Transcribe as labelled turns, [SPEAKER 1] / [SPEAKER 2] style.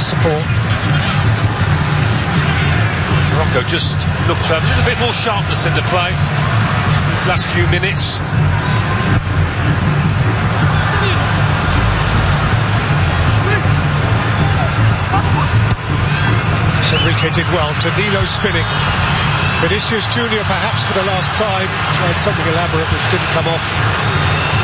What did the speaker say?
[SPEAKER 1] his support.
[SPEAKER 2] Morocco just looked to have a little bit more sharpness in the play these last few minutes.
[SPEAKER 1] Enrique did well. Danilo spinning. Vinicius Junior perhaps for the last time tried something elaborate which didn't come off.